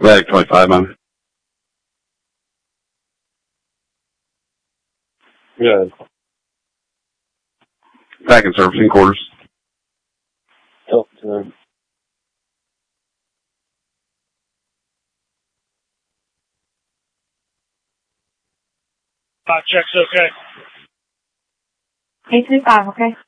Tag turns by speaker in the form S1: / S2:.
S1: Atlantic 25, man.
S2: Good.
S1: Back in servicing quarters.
S2: Talk to them.
S3: Check's okay.
S4: 835, okay?